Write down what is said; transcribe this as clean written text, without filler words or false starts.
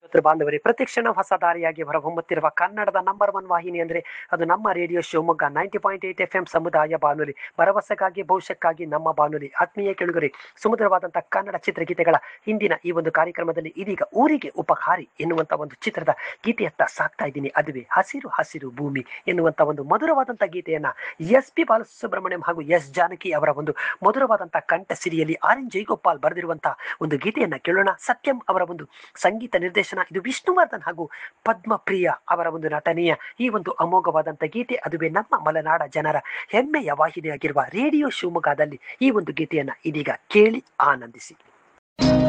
ಬಾಂಧವರೇ, ಪ್ರತಿಕ್ಷಣ ಹೊಸ ದಾರಿಯಾಗಿ ಹೊರಹೊಮ್ಮುತ್ತಿರುವ ಕನ್ನಡದ ನಂಬರ್ 1 ವಾಹಿನಿ ಅಂದ್ರೆ ಅದು ನಮ್ಮ ರೇಡಿಯೋ ಶಿವಮೊಗ್ಗ 90.8 FM ಸಮುದಾಯ ಬಾನುಲಿ. ಭರವಸೆಗಾಗಿ ಭವಿಷ್ಯಕ್ಕಾಗಿ ನಮ್ಮ ಬಾನುಲಿ. ಆತ್ಮೀಯ ಕೆಳಗರೆ, ಸುಮಧುರವಾದಂತಹ ಕನ್ನಡ ಚಿತ್ರಗೀತೆಗಳ ಇಂದಿನ ಈ ಒಂದು ಕಾರ್ಯಕ್ರಮದಲ್ಲಿ ಇದೀಗ ಊರಿಗೆ ಉಪಕಾರಿ ಎನ್ನುವಂತ ಒಂದು ಚಿತ್ರದ ಗೀತೆಯತ್ತ ಸಾಕ್ತಾ ಇದ್ದೀನಿ. ಅದುವೇ ಹಸಿರು ಹಸಿರು ಭೂಮಿ ಎನ್ನುವಂತ ಒಂದು ಮಧುರವಾದಂತಹ ಗೀತೆಯನ್ನ SP ಬಾಲಸುಬ್ರಹ್ಮಣ್ಯಂ ಹಾಗೂ S ಜಾನಕಿ ಅವರ ಒಂದು ಮಧುರವಾದಂತಹ ಕಂಠ ಸಿರಿಯಲ್ಲಿ RN ಜಯಗೋಪಾಲ್ ಬರೆದಿರುವಂತಹ ಒಂದು ಗೀತೆಯನ್ನ ಕೇಳೋಣ. ಸತ್ಯಂ ಅವರ ಒಂದು ಸಂಗೀತ ನಿರ್ದೇಶನ, ಇದು ವಿಷ್ಣುವರ್ಧನ್ ಹಾಗೂ ಪದ್ಮಪ್ರಿಯ ಅವರ ಒಂದು ನಟನೆಯ ಈ ಒಂದು ಅಮೋಘವಾದಂಥ ಗೀತೆ. ಅದುವೇ ನಮ್ಮ ಮಲೆನಾಡ ಜನರ ಹೆಮ್ಮೆಯ ವಾಹಿನಿಯಾಗಿರುವ ರೇಡಿಯೋ ಶಿವಮೊಗ್ಗದಲ್ಲಿ ಈ ಒಂದು ಗೀತೆಯನ್ನ ಇದೀಗ ಕೇಳಿ ಆನಂದಿಸಿ.